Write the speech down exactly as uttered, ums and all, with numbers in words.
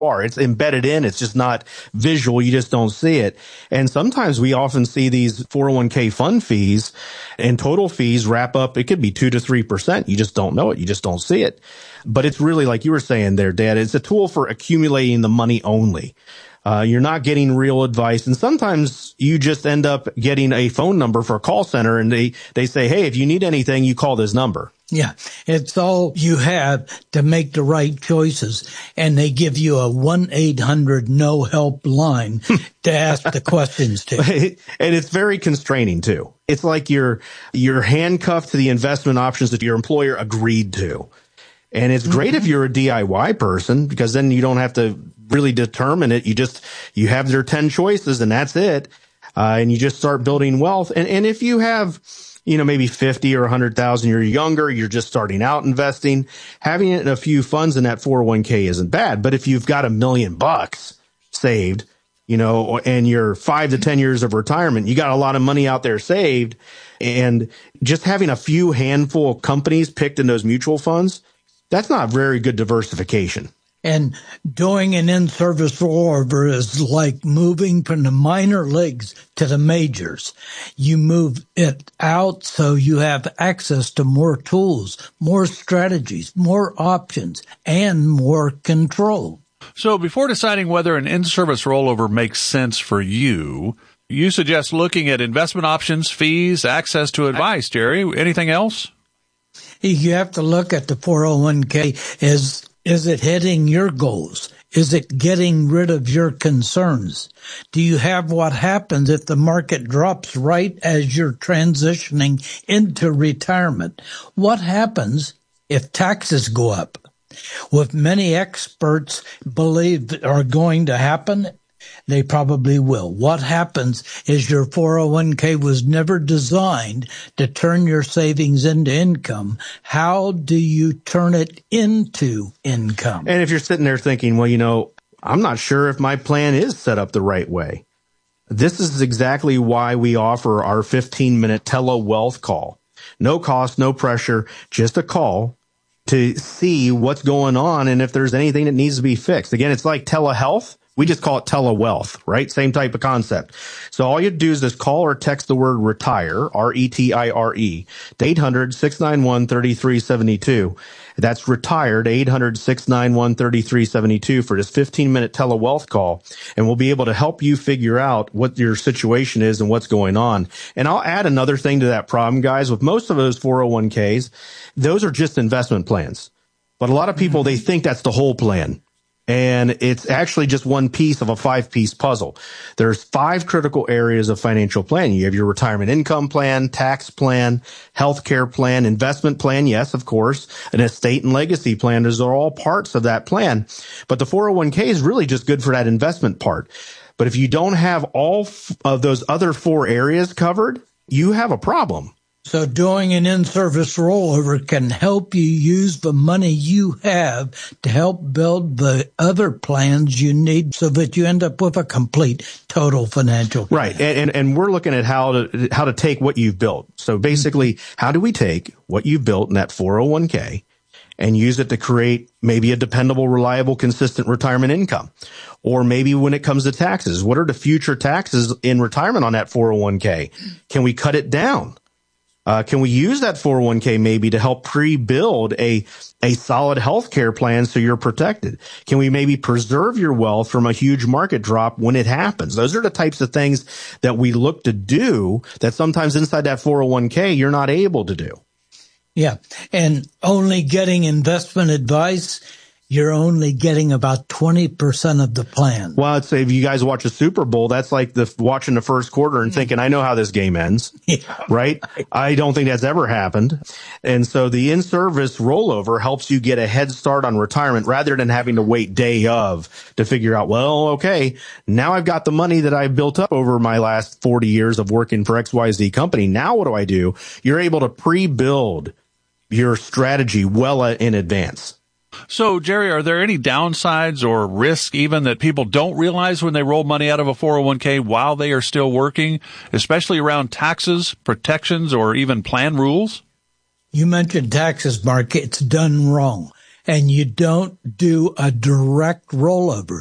are. It's embedded in. It's just not visual. You just don't see it. And sometimes we often see these four oh one k fund fees and total fees wrap up. It could be two to three percent. You just don't know it. You just don't see it. But it's really, like you were saying there, Dad, it's a tool for accumulating the money only. Uh, you're not getting real advice. And sometimes you just end up getting a phone number for a call center and they, they say, hey, if you need anything, you call this number. Yeah, it's all you have to make the right choices. And they give you a one eight hundred no help line to ask the questions to. And it's very constraining too. It's like you're, you're handcuffed to the investment options that your employer agreed to. And it's great mm-hmm. if you're a D I Y person, because then you don't have to really determine it. You just, you have their ten choices and that's it. Uh, and you just start building wealth. And, and if you have, you know, maybe fifty or a hundred thousand, you're younger, you're just starting out investing, having it in a few funds in that four oh one k isn't bad. But if you've got a million bucks saved, you know, and you're five to ten years of retirement, you got a lot of money out there saved, and just having a few handful of companies picked in those mutual funds, that's not very good diversification. And doing an in-service rollover is like moving from the minor leagues to the majors. You move it out so you have access to more tools, more strategies, more options, and more control. So before deciding whether an in-service rollover makes sense for you, you suggest looking at investment options, fees, access to advice. Jerry, anything else? You have to look at the four oh one k as, is it hitting your goals? Is it getting rid of your concerns? Do you have what happens if the market drops right as you're transitioning into retirement? What happens if taxes go up? What many experts believe are going to happen, they probably will. What happens is your four oh one k was never designed to turn your savings into income. How do you turn it into income? And if you're sitting there thinking, well, you know, I'm not sure if my plan is set up the right way, this is exactly why we offer our fifteen minute tele-wealth call. No cost, no pressure, just a call to see what's going on and if there's anything that needs to be fixed. Again, it's like telehealth. We just call it tele-wealth, right? Same type of concept. So all you do is just call or text the word retire, R E T I R E, to eight hundred, six nine one, three three seven two. That's retired, eight hundred, six nine one, three three seven two for this fifteen minute tele-wealth call. And we'll be able to help you figure out what your situation is and what's going on. And I'll add another thing to that problem, guys. With most of those four oh one k's, those are just investment plans. But a lot of people, they think that's the whole plan. And it's actually just one piece of a five-piece puzzle. There's five critical areas of financial planning. You have your retirement income plan, tax plan, healthcare plan, investment plan, yes, of course, an estate and legacy plan. Those are all parts of that plan. But the four oh one k is really just good for that investment part. But if you don't have all of those other four areas covered, you have a problem. So doing an in-service rollover can help you use the money you have to help build the other plans you need so that you end up with a complete total financial plan. Right. And, and, and we're looking at how to, how to take what you've built. So basically, how do we take what you've built in that four oh one k and use it to create maybe a dependable, reliable, consistent retirement income? Or maybe when it comes to taxes, what are the future taxes in retirement on that four oh one k? Can we cut it down? Uh, can we use that four oh one k maybe to help pre-build a, a solid healthcare plan so you're protected? Can we maybe preserve your wealth from a huge market drop when it happens? Those are the types of things that we look to do that sometimes inside that four oh one k you're not able to do. Yeah. And only getting investment advice, you're only getting about twenty percent of the plan. Well, I'd say if you guys watch a Super Bowl, that's like the watching the first quarter and thinking, I know how this game ends, yeah. Right? I don't think that's ever happened. And so the in-service rollover helps you get a head start on retirement rather than having to wait day of to figure out, well, okay, now I've got the money that I've built up over my last forty years of working for X Y Z company. Now what do I do? You're able to pre-build your strategy well in advance. So, Jerry, are there any downsides or risks even that people don't realize when they roll money out of a four oh one k while they are still working, especially around taxes, protections, or even plan rules? You mentioned taxes, Mark. It's done wrong. and you don't do a direct rollover.